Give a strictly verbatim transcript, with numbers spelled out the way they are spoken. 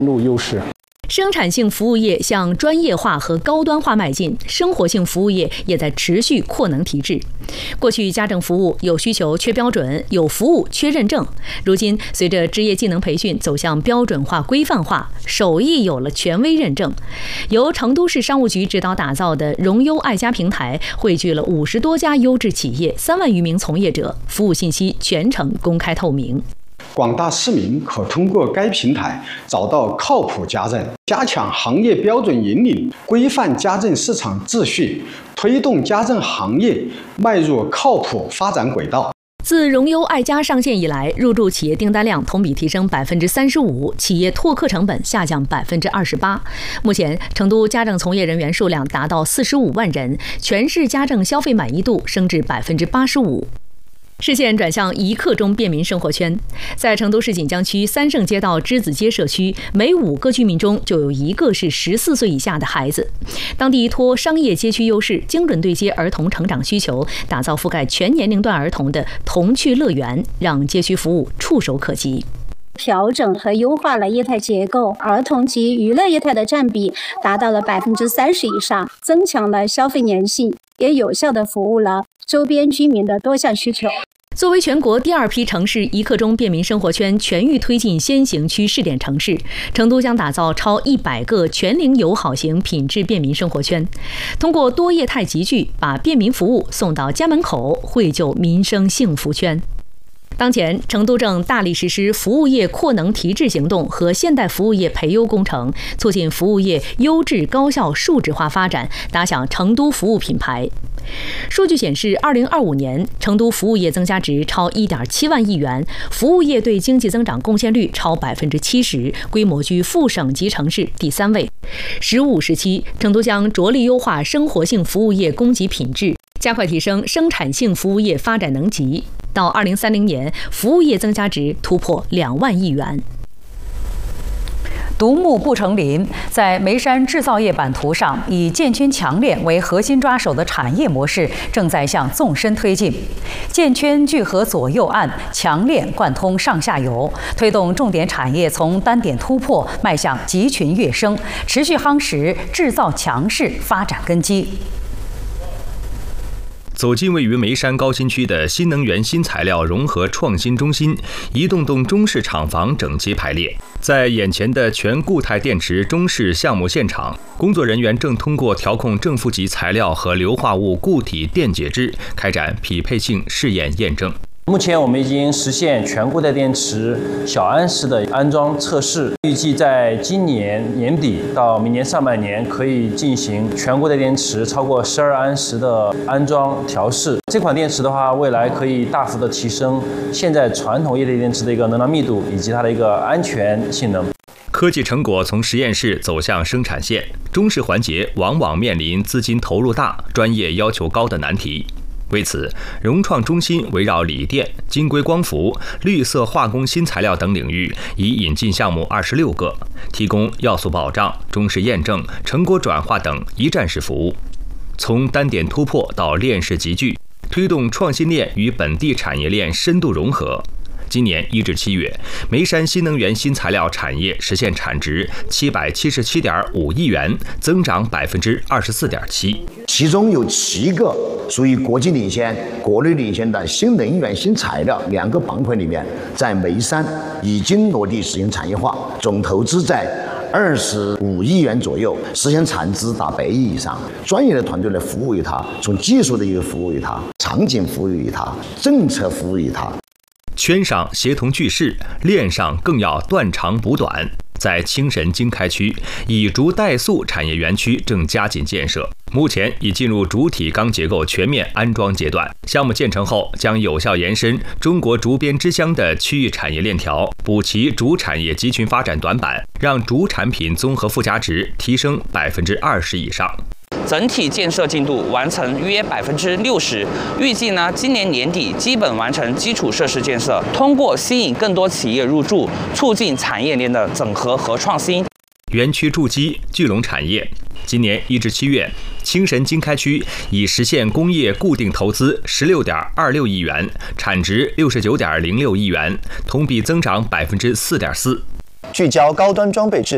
路优势。 生产性服务业向专业化和高端化迈进，生活性服务业也在持续扩能提质。过去家政服务有需求缺标准，有服务缺认证。如今，随着职业技能培训走向标准化、规范化，手艺有了权威认证。由成都市商务局指导打造的荣优爱家平台，汇聚了五十多家优质企业、三万余名从业者，服务信息全程公开透明。 广大市民可通过该平台找到靠谱家政，加强行业标准引领，规范家政市场秩序，推动家政行业迈入靠谱发展轨道。 自荣优爱家上线以来，入驻企业订单量同比提升百分之三十五，企业拓客成本下降百分之二十八。目前，成都家政从业人员数量达到四十五万人，全市家政消费满意度升至百分之八十五。视线转向一刻钟便民生活圈，在成都市锦江区三圣街道栀子街社区，每五个居民中就有一个是十四岁以下的孩子。当地托商业街区优势，精准对接儿童成长需求，打造覆盖全年龄段儿童的童趣乐园，让街区服务触手可及。 调整和优化了业态结构，儿童及娱乐业态的占比达到了百分之三十以上，增强了消费粘性，也有效地服务了周边居民的多项需求。 作为全国第二批城市一刻钟便民生活圈全域推进先行区试点城市，成都将打造超一百个全龄友好型品质便民生活圈，通过多业态集聚，把便民服务送到家门口，绘就民生幸福圈。当前，成都正大力实施服务业扩能提质行动和现代服务业培优工程，促进服务业优质高效数字化发展，打响成都服务品牌。数据显示，二零二五年成都服务业增加值超一点七万亿元，服务业对经济增长贡献率超百分之七十，规模居副省级城市第三位。“十五”时期，成都将着力优化生活性服务业供给品质，加快提升生产性服务业发展能级。到二零三零年，服务业增加值突破两万亿元。 独木不成林，在眉山制造业版图上，以建圈强链为核心抓手的产业模式正在向纵深推进。建圈聚合左右岸，强链贯通上下游，推动重点产业从单点突破迈向集群跃升，持续夯实制造强势发展根基。 走进位于眉山高新区的新能源新材料融合创新中心，一栋栋中式厂房整齐排列。在眼前的全固态电池中式项目现场，工作人员正通过调控正负极材料和硫化物固体电解质，开展匹配性试验验证。 目前我们已经实现全固态电池小安时的安装测试，预计在今年年底到明年上半年可以进行全固态电池超过十二安时的安装调试。这款电池的话，未来可以大幅的提升现在传统液态电池的一个能量密度以及它的一个安全性能。 科技成果从实验室走向生产线，中式环节往往面临资金投入大、专业要求高的难题。为此，融创中心围绕锂电、晶硅光伏、绿色化工新材料等领域，已引进项目二十六个，提供要素保障、中式验证、成果转化等一站式服务。从单点突破到链式集聚，推动创新链与本地产业链深度融合。今年一至七月，眉山新能源新材料产业实现产值七百七十七点五亿元，增长百分之二十四点七。 其中有七个属于国际领先、国内领先的新能源新材料两个板块里面，在眉山已经落地实行产业化，总投资在二十五亿元左右，实现产值达百亿以上。专业的团队来服务于它，从技术的一个服务于它，场景服务于它，政策服务于它。 圈上协同聚势，链上更要断长补短。在青神经开区，以竹代塑产业园区正加紧建设，目前已进入主体钢结构全面安装阶段。项目建成后，将有效延伸中国竹编织箱的区域产业链条，补齐竹产业集群发展短板，让竹产品综合附加值提升百分之二十以上。 整体建设进度完成约百分之六十，预计呢今年年底基本完成基础设施建设。通过吸引更多企业入驻，促进产业链的整合和创新。 园区筑基聚拢产业。今年一至七月，青神经开区已实现工业固定投资十六点二六亿元，产值六十九点零六亿元，同比增长百分之四点四。 聚焦高端装备制